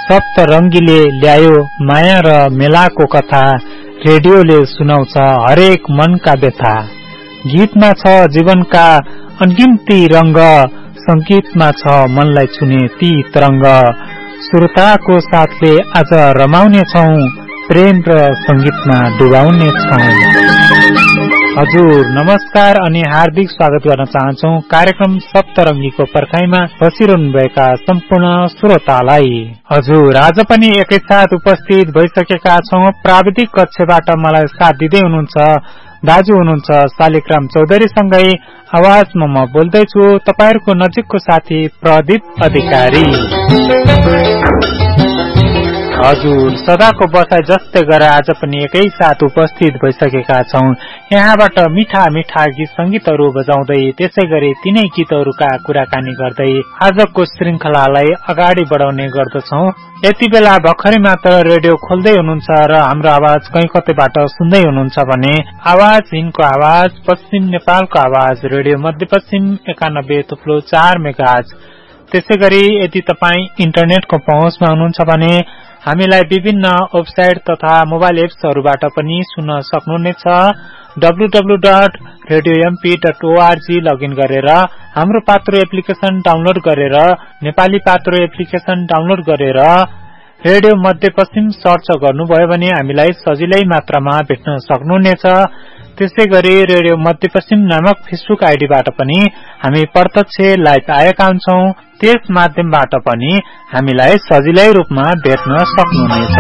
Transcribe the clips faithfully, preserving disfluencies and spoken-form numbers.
सप्तरङ्गीले ल्यायो माया र मेलाको कथा, रेडियोले सुनाउँछ हरेक मनका व्यथा। गीतमा छ जीवनका अनगिन्ती रंग, संगीतमा छ मनलाई छुने ती तरंग। श्रोताको साथले आज रमाउने छौं, प्रेम र संगीतमा डुबाउने छौं। हजुर नमस्कार अनि हार्दिक स्वागत गर्न चाहन्छौं कार्यक्रम सप्तरङ्गीको पर्खाइमा बसिरहनुभएका सम्पूर्ण श्रोतालाई। हजुर आज पनि एकैसाथ उपस्थित भइसकेका छौं। प्राविधिक कक्षबाट मलाई साथ दिँदै हुनुहुन्छ दाजु हुनुहुन्छ शालिग्राम चौधरी सँगै आवाजमा म बोल्दैछु तपाईहरुको नजिकको साथी प्रदीप अधिकारी। हजुर सदाको बसाइ जस्तै गरेर आज पनि एकै साथ उपस्थित भइसकेका छौं। यहाँबाट मिठा मिठा गीत संगीतहरू बजाउँदै त्यसै गरी तिनै गीतहरूका कुराकानी गर्दै आजको श्रृंखलालाई अगाडि बढाउने गर्दछौं। यति बेला भर्खरै मात्र रेडियो खोल्दै हुनुहुन्छ र हाम्रो आवाज कहीँ कतैबाट सुन्दै हुनुहुन्छ भने आवाज हिन्दको आवाज पश्चिम नेपालको आवाज रेडियो मध्यपश्चिम एकानब्बे थुप्लो चार मेगाहर्ज। त्यसै गरी यदि तपाई इन्टरनेटको पहुँचमा हुनुहुन्छ भने हामीलाई विभिन्न वेबसाइट तथा मोबाइल एप्सहरूबाट पनि सुन्न सक्नुहुनेछ। W W W dot radio MP dot ORG login गरेर हाम्रो पात्रो एप्लिकेशन डाउनलोड गरेर नेपाली पात्रो एप्लिकेशन डाउनलोड गरेर रेडियो मध्यपश्चिम सर्च गर्नुभयो भने हामीलाई सजिलै मात्रामा भेट्न सक्नुहुनेछ। त्यसै गरी रेडियो मध्यपश्चिम नामक फेसबुक आइडीबाट पनि हामी प्रत्यक्ष लाइभ आएका हुन्छौं। त्यस माध्यमबाट पनि हामीलाई सजिलै रूपमा भेट्न सक्नुहुनेछ।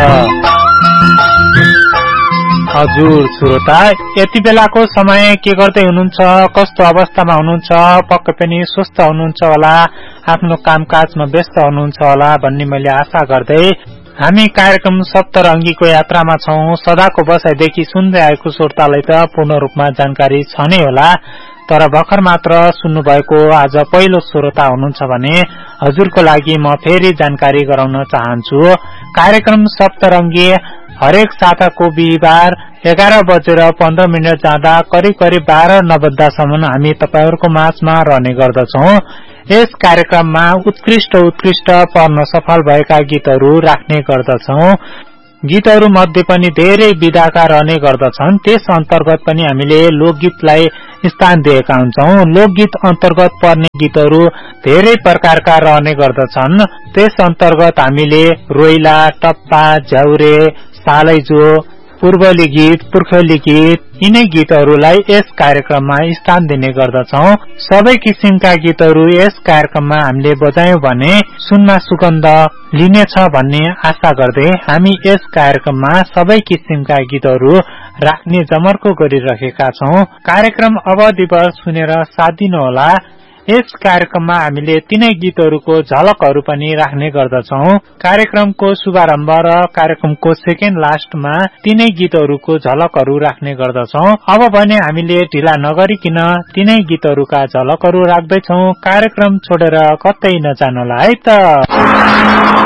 हजुर श्रोता यति बेलाको समय के गर्दै हुनुहुन्छ, कस्तो अवस्थामा हुनुहुन्छ, पक्कै पनि स्वस्थ हुनुहुन्छ होला, आफ्नो कामकाजमा व्यस्त हुनुहुन्छ होला भन्ने मैले आशा गर्दै हामी कार्यक्रम सप्तरङ्गीको यात्रामा छौं। सदाको बसाइदेखि सुन्दै आएको श्रोतालाई त पूर्ण रूपमा जानकारी छ नै होला, तर भर्खर मात्र सुन्नुभएको आज पहिलो श्रोता हुनुहुन्छ भने हजुरको लागि म फेरि जानकारी गराउन चाहन्छु। कार्यक्रम सप्तरङ्गी हरेक साताको बिहिबार एघार बजेर पन्ध्र मिनट जाँदा करिब करिब बाह्र नबज्दासम्म हामी तपाईहरुको माझमा रहने गर्दछौं। यस कार्यक्रममा उत्कृष्ट उत्कृष्ट पढ्न सफल भएका गीतहरू राख्ने गर्दछौं। गीतहरू मध्ये पनि धेरै विधाका रहने गर्दछन्। त्यस अन्तर्गत पनि हामीले लोकगीतलाई स्थान दिएका हुन्छौं। लोकगीत अन्तर्गत पर्ने गीतहरू धेरै प्रकारका रहने गर्दछन्। त्यस अन्तर्गत हामीले रोइला, टप्पा, झ्याउरे, सालैजो, पूर्वली गीत, पुर्खौली गीत यिनै गीतहरूलाई यस कार्यक्रममा स्थान दिने गर्दछौं। सबै किसिमका गीतहरू यस कार्यक्रममा हामीले बजायौं भने सुनमा सुगन्ध लिनेछ भन्ने आशा गर्दै हामी यस कार्यक्रममा सबै किसिमका गीतहरू राख्ने जमर्को गरिरहेका छौं। कार्यक्रम अवधिभर सुनेर साथ दिनुहोला। यस कार्यक्रममा हामीले तीनै गीतहरूको झलकहरू पनि राख्ने गर्दछौं। कार्यक्रमको शुभारम्भ र कार्यक्रमको सेकेन्ड लास्टमा तीनै गीतहरूको झलकहरू राख्ने गर्दछौं। अब भने हामीले ढिला नगरिकन तीनै गीतहरूका झलकहरू राख्दैछौं। कार्यक्रम छोडेर कतै नजानुहोला है त।